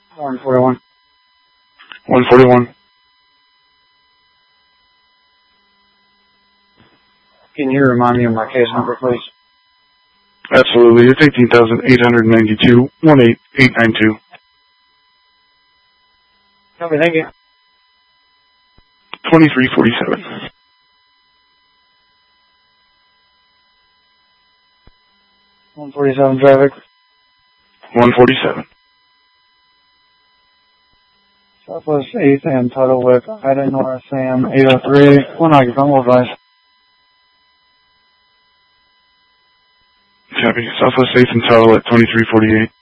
141. 141. Can you remind me of my case number, please? Absolutely. It's 18,892, 18892. Okay, thank you. 2347. 147 traffic. 147. Southwest 8th and total with Ida North Sam 803. One occupant will advise. Copy. Southwest 8th and total at 2348.